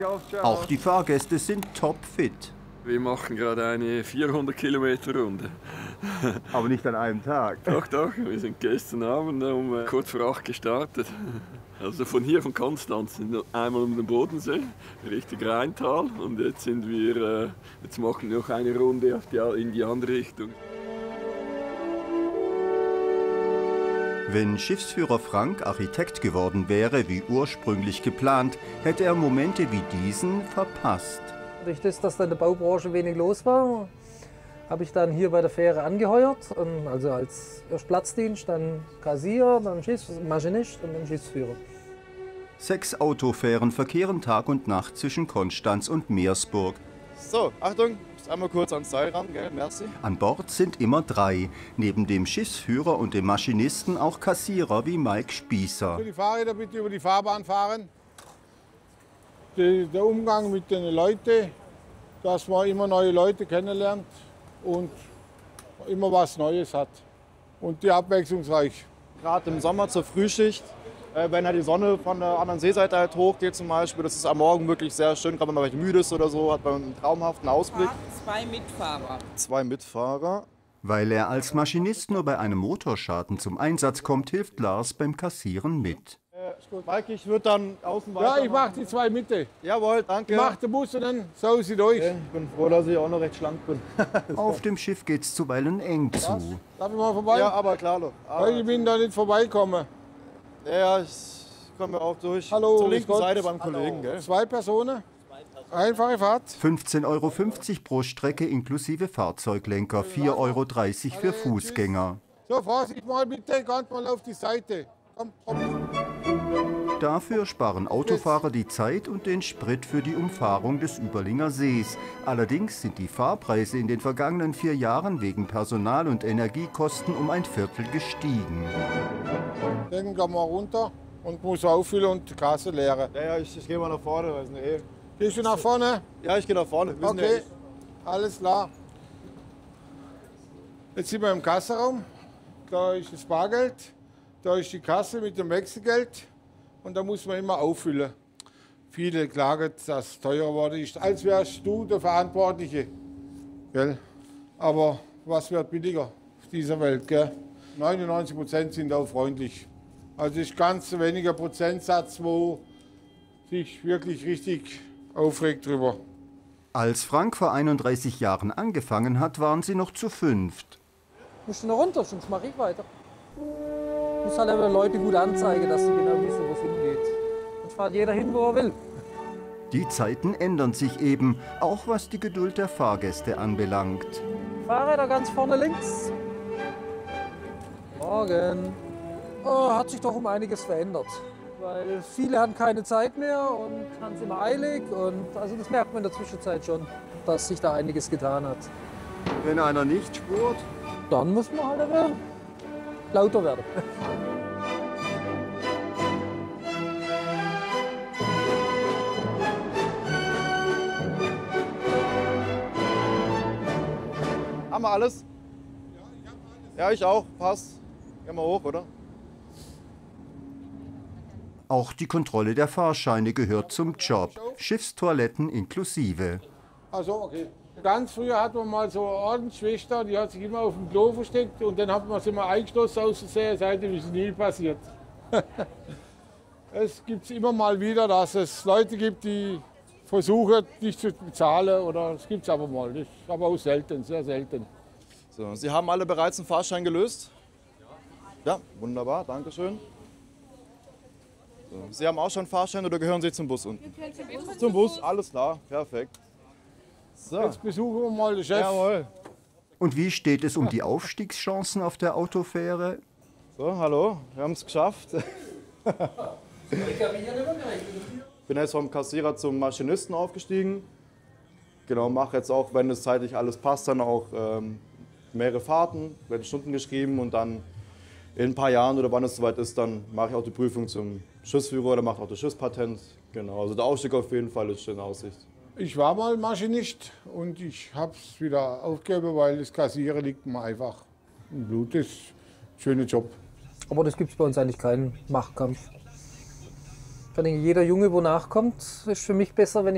Auch die Fahrgäste sind topfit. Wir machen gerade eine 400-Kilometer-Runde. Aber nicht an einem Tag. Doch, doch. Wir sind gestern Abend um kurz vor 8 gestartet. Also von hier, von Konstanz, sind wir einmal um den Bodensee, Richtung Rheintal. Und jetzt jetzt machen wir noch eine Runde in die andere Richtung. Wenn Schiffsführer Frank Architekt geworden wäre, wie ursprünglich geplant, hätte er Momente wie diesen verpasst. Durch das, dass da in der Baubranche wenig los war, habe ich dann hier bei der Fähre angeheuert. Also als erst Platzdienst, dann Kassier, dann Maschinist und dann Schiffsführer. 6 Autofähren verkehren Tag und Nacht zwischen Konstanz und Meersburg. So, Achtung, einmal kurz ans Seil ran, gell? Merci. An Bord sind immer 3, neben dem Schiffsführer und dem Maschinisten auch Kassierer wie Mike Spießer. Die Fahrräder bitte über die Fahrbahn fahren. Der Umgang mit den Leuten, dass man immer neue Leute kennenlernt und immer was Neues hat. Und die abwechslungsreich. Gerade im Sommer zur Frühschicht, wenn halt die Sonne von der anderen Seeseite halt hochgeht zum Beispiel, das ist am Morgen wirklich sehr schön, gerade wenn man müde ist oder so, hat man einen traumhaften Ausblick. 2 Mitfahrer. 2 Mitfahrer. Weil er als Maschinist nur bei einem Motorschaden zum Einsatz kommt, hilft Lars beim Kassieren mit. Mike, ich würde dann außen weiter. Ja, ich mache die 2 Mitte. Jawohl, danke. Ich mache den Bus und dann sau sie durch. Ich bin froh, dass ich auch noch recht schlank bin. Auf dem Schiff geht's zuweilen eng zu. Darf ich mal vorbei? Ja, aber klar. Weil ich bin da nicht vorbeikommen. Ja, ich komme auch durch. Hallo, zur linken Gott. Seite beim Kollegen, gell? 2 Personen. Einfache Fahrt. 15,50 € pro Strecke inklusive Fahrzeuglenker, 4,30 € für Fußgänger. So, Vorsicht mal bitte, ganz mal auf die Seite. Komm, komm. Dafür sparen Autofahrer die Zeit und den Sprit für die Umfahrung des Überlinger Sees. Allerdings sind die Fahrpreise in den vergangenen 4 Jahren wegen Personal- und Energiekosten um ein Viertel gestiegen. Dann gehen wir runter und muss auffüllen und die Kasse leeren. Ja, ich gehe mal nach vorne. Weiß nicht, Gehst du nach vorne? Ja, ich gehe nach vorne. Okay, alles klar. Jetzt sind wir im Kassenraum. Da ist das Bargeld, da ist die Kasse mit dem Wechselgeld und da muss man immer auffüllen. Viele klagen, dass es teurer geworden ist, als wärst du der Verantwortliche. Gell? Aber was wird billiger auf dieser Welt? Gell? 99% sind auch freundlich. Also ist ganz weniger Prozentsatz, wo sich wirklich richtig aufregt drüber. Als Frank vor 31 Jahren angefangen hat, waren sie noch zu 5. Musst du noch runter, sonst mache ich weiter. Ich muss halt aber Leute gut anzeigen, dass sie genau wissen, wo es hingeht. Dann fährt jeder hin, wo er will. Die Zeiten ändern sich eben, auch was die Geduld der Fahrgäste anbelangt. Fahrräder ganz vorne links. Morgen. Oh, hat sich doch um einiges verändert. Weil viele haben keine Zeit mehr und haben es immer eilig. Und also das merkt man in der Zwischenzeit schon, dass sich da einiges getan hat. Wenn einer nicht spurt? Dann muss man halt aber lauter werden. Haben wir alles? Ja, ich auch. Passt. Gehen wir hoch, oder? Auch die Kontrolle der Fahrscheine gehört zum Job, Schiffstoiletten inklusive. Also okay. Ganz früher hat man mal so eine Ordensschwester, die hat sich immer auf dem Klo versteckt und dann hat man sie immer eingeschlossen aus der Seite, wie es nie passiert. Es gibt immer mal wieder, dass es Leute gibt, die versuchen, nicht zu bezahlen. Oder es gibt es aber mal. Das ist aber auch selten, sehr selten. So, Sie haben alle bereits einen Fahrschein gelöst? Ja, wunderbar, danke schön. So, Sie haben auch schon einen Fahrschein oder gehören Sie zum Bus unten? Zum Bus, alles klar, perfekt. So. Jetzt besuchen wir mal den Chef. Jawohl. Und wie steht es um die Aufstiegschancen auf der Autofähre? So, hallo, wir haben es geschafft. Bin jetzt vom Kassierer zum Maschinisten aufgestiegen. Genau, mache jetzt auch, wenn es zeitlich alles passt, dann auch mehrere Fahrten, werden Stunden geschrieben und dann in ein paar Jahren oder wann es soweit ist, dann mache ich auch die Prüfung zum Schiffsführer oder mache auch das Schiffspatent. Genau, also der Aufstieg auf jeden Fall ist in Aussicht. Ich war mal Maschinist und ich habe es wieder aufgegeben, weil das Kassieren liegt mir einfach im Blut. Das ist ein schöner Job. Aber das gibt es bei uns eigentlich keinen Machtkampf. Ich denke, jeder Junge, wo nachkommt, ist für mich besser, wenn ich